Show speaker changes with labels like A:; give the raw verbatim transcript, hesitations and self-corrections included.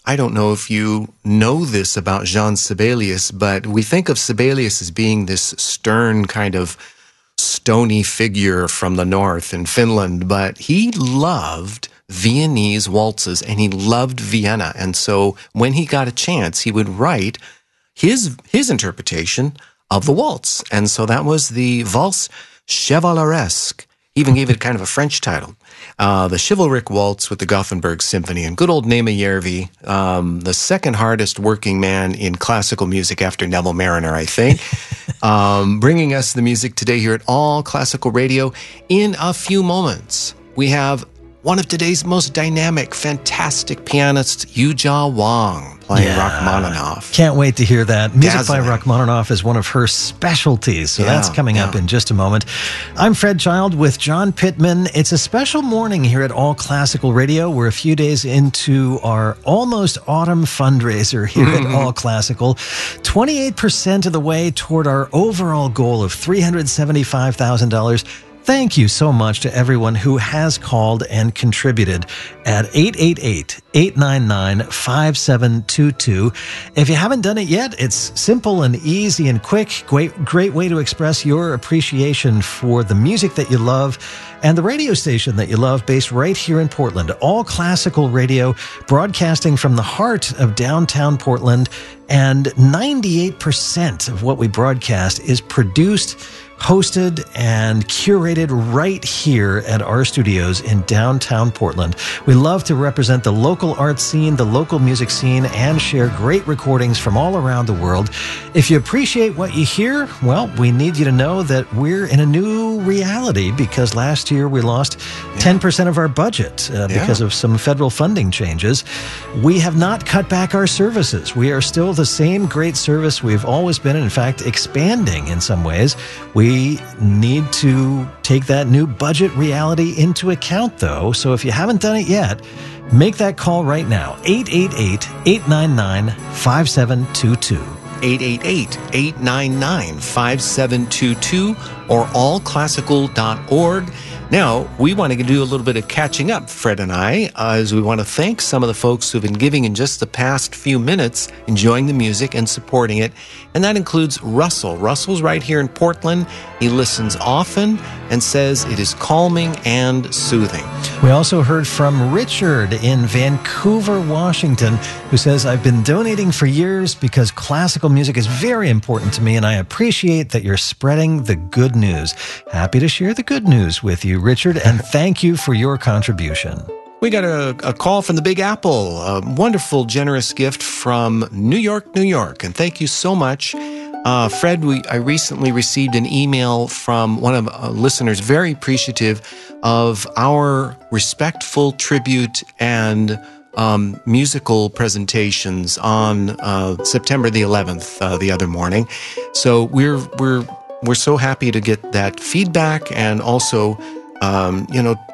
A: I don't know if you know this about Jean Sibelius, but we think of Sibelius as being this stern kind of stony figure from the north in Finland, but he loved Viennese waltzes and he loved Vienna. And so when he got a chance, he would write his his interpretation of the waltz. And so that was the Valse Chevaleresque. He even gave it kind of a French title. Uh, the Chivalric Waltz with the Gothenburg Symphony. And good old Nema Järvi, um, the second hardest working man in classical music after Neville Mariner, I think, um, bringing us the music today here at All Classical Radio. In a few moments, we have one of today's most dynamic, fantastic pianists, Yujia Wang, playing
B: yeah.
A: Rachmaninoff.
B: Can't wait to hear that. Music
A: Dazzling.
B: by Rachmaninoff is one of her specialties, so
A: Yeah,
B: that's coming
A: yeah.
B: up in just a moment. I'm Fred Child with John Pittman. It's a special morning here at All Classical Radio. We're a few days into our almost autumn fundraiser here mm-hmm. at All Classical. twenty-eight percent of the way toward our overall goal of three hundred seventy-five thousand dollars. Thank you so much to everyone who has called and contributed at eight eight eight, eight nine nine, five seven two two. If you haven't done it yet, it's simple and easy and quick. Great, great way to express your appreciation for the music that you love and the radio station that you love, based right here in Portland. All Classical Radio, broadcasting from the heart of downtown Portland. And ninety-eight percent of what we broadcast is produced, hosted, and curated right here at our studios in downtown Portland. We love to represent the local art scene, the local music scene, and share great recordings from all around the world. If you appreciate what you hear, well, we need you to know that we're in a new reality, because last year we lost yeah. ten percent of our budget uh,
A: yeah.
B: because of some federal funding changes. We have not cut back our services. We are still the same great service we've always been, in fact, expanding in some ways. We need to take that new budget reality into account, though. So if you haven't done it yet, make that call right now. eight eight eight, eight nine nine, five seven two two.
A: eight eight eight, eight nine nine, five seven two two or all classical dot org. Now, we want to do a little bit of catching up, Fred and I, uh, as we want to thank some of the folks who've been giving in just the past few minutes, enjoying the music and supporting it. And that includes Russell. Russell's right here in Portland. He listens often and says it is calming and soothing.
B: We also heard from Richard in Vancouver, Washington, who says, I've been donating for years because classical music is very important to me, and I appreciate that you're spreading the good news. Happy to share the good news with you, Richard, and thank you for your contribution.
A: We got a, a call from the Big Apple, a wonderful, generous gift from New York, New York, and thank you so much. Uh, Fred, we, I recently received an email from one of uh, listeners, very appreciative of our respectful tribute and um, musical presentations on uh, September the eleventh, uh, the other morning. So we're we're we're so happy to get that feedback, and also, um, you know,